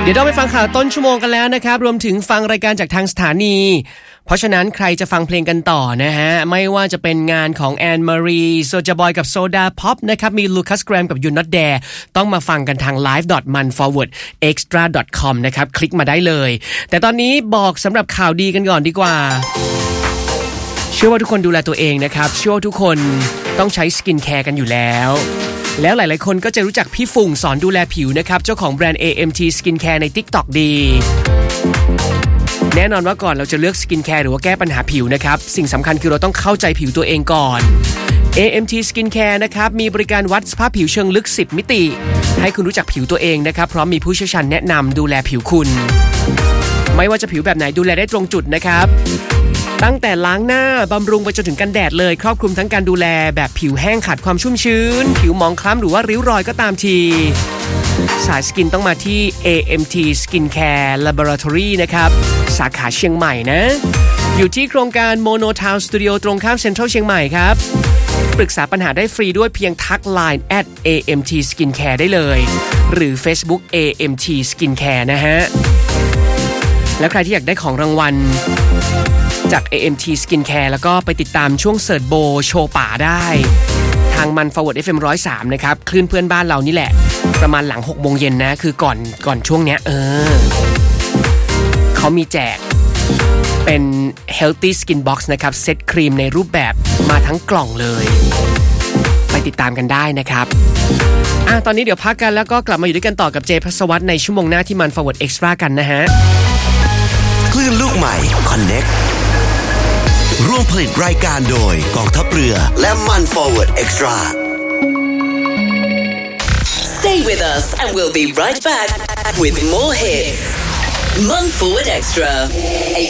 เดี๋ยวเราไปฟังข่าวต้นชั่วโมงกันแล้วนะครับรวมถึงฟังรายการจากทางสถานีเพราะฉะนั้นใครจะฟังเพลงกันต่อนะฮะไม่ว่าจะเป็นงานของแอนมารีโซจาบอยกับโซดาพ็อปนะครับมีลูคัสแกรมกับยูนอตแดร์ต้องมาฟังกันทาง live.manforwardextra.com นะครับคลิกมาได้เลยแต่ตอนนี้บอกสำหรับข่าวดีกันก่อนดีกว่าเชื่อว่าทุกคนดูแลตัวเองนะครับเชื่อว่าทุกคนต้องใช้สกินแคร์กันอยู่แล้วหลายๆคนก็จะรู้จักพี่ฝุ่งสอนดูแลผิวนะครับเจ้าของแบรนด์ AMT Skincare ใน TikTok ดีแน่นอนว่าก่อนเราจะเลือกสกินแคร์หรือว่าแก้ปัญหาผิวนะครับสิ่งสำคัญคือเราต้องเข้าใจผิวตัวเองก่อน AMT Skincare นะครับมีบริการวัดสภาพผิวเชิงลึก10มิติให้คุณรู้จักผิวตัวเองนะครับพร้อมมีผู้เชี่ยวชาญแนะนำดูแลผิวคุณไม่ว่าจะผิวแบบไหนดูแลได้ตรงจุดนะครับตั้งแต่ล้างหน้าบำรุงไปจนถึงกันแดดเลยครอบคลุมทั้งการดูแลแบบผิวแห้งขาดความชุ่มชื้นผิวหมองคล้ำหรือว่าริ้วรอยก็ตามทีสายสกินต้องมาที่ AMT Skincare Laboratory นะครับสาขาเชียงใหม่นะอยู่ที่โครงการ Mono Town Studio ตรงข้ามเซ็นทรัลเชียงใหม่ครับปรึกษาปัญหาได้ฟรีด้วยเพียงทัก Line @AMT Skincare ได้เลยหรือ Facebook AMT Skincare นะฮะแล้วใครที่อยากได้ของรางวัลจาก AMT Skincare แล้วก็ไปติดตามช่วงเสิร์ชโบโชว์ป่าได้ทางมัน Forward FM 103นะครับคลื่นเพื่อนบ้านเรานี่แหละประมาณหลัง 6 โมงเย็นนะคือก่อนช่วงเนี้ยเขามีแจกเป็น Healthy Skin Box นะครับเซตครีมในรูปแบบมาทั้งกล่องเลยไปติดตามกันได้นะครับตอนนี้เดี๋ยวพักกันแล้วก็กลับมาอยู่ด้วยกันต่อกับเจภัสวัฒน์ในชั่วโมงหน้าที่มัน Forward Extra กันนะฮะคลื่นลูกใหม่ Connect ร่วมผลิตรายการโดยกองทัพเรือและมัน Forward Extra Stay with us and we'll be right back with more hits. Man Forward Extra